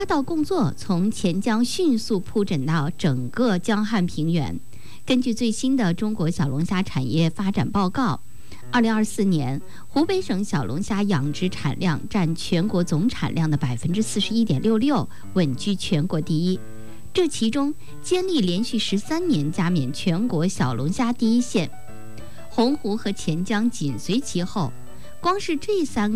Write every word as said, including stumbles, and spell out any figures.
八道工作从钱江迅速铺展到整个江汉平原。根据最新的中国小龙虾产业发展报告，二零二四年，湖北省小龙虾养殖产量占全国总产量的百分之四十一点六六，稳居全国第一。这其中，监利连续十三年加冕全国小龙虾第一线，洪湖和钱江紧随其后。光是这三